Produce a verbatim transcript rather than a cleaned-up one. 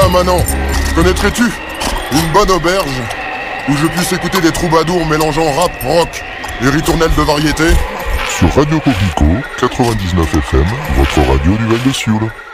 Tiens, Manon, connaîtrais-tu une bonne auberge où je puisse écouter des troubadours mélangeant rap, rock et ritournelles de variété? Sur Radio Coquelicot, quatre-vingt-dix-neuf F M, votre radio du Val de Sioule.